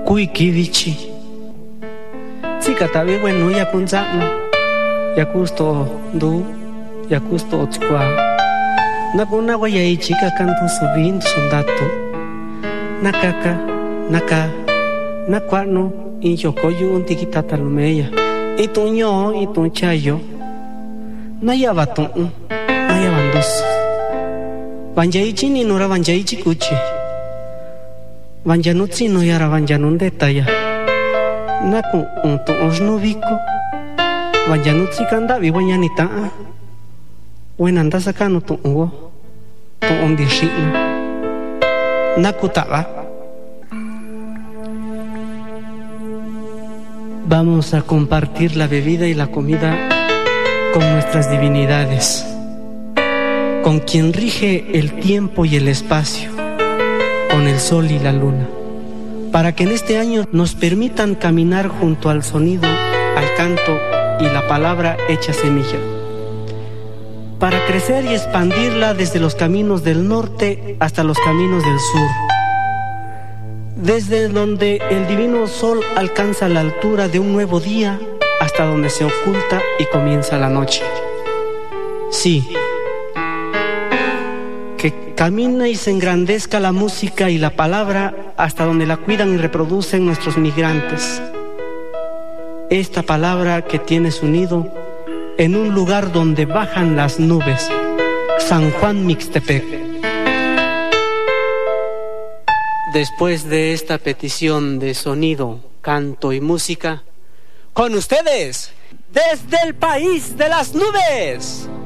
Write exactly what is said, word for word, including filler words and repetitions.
Kuikivichi. Tsika tabi bueno ya kunzano. Ya kusto du. Ya kusto otskwa. Nakuna guaya chica canto subindo sundato. Nakaka. Naka. Nakwano. In yokoyu un tikitata lumeya. Ituño, itun chayo. Naya batun. Naya bandos. Banjaichi ni nora banjaichi kuchi. Banjanutsi no yara banjanun detaya. Naku untu osnubiko. Banjanutsi kanda viwanyanita. Wenanda sakano tu ugo. Tu ondishina. Naku taba. Vamos a compartir la bebida y la comida con nuestras divinidades, con quien rige el tiempo y el espacio, con el sol y la luna, para que en este año nos permitan caminar junto al sonido, al canto y la palabra hecha semilla, para crecer y expandirla desde los caminos del norte hasta los caminos del sur, desde donde el divino sol alcanza la altura de un nuevo día hasta donde se oculta y comienza la noche. Sí, que camina y se engrandezca la música y la palabra hasta donde la cuidan y reproducen nuestros migrantes. Esta palabra que tiene su nido en un lugar donde bajan las nubes, San Juan Mixtepec. Después de esta petición de sonido, canto y música, con ustedes, desde el país de las nubes.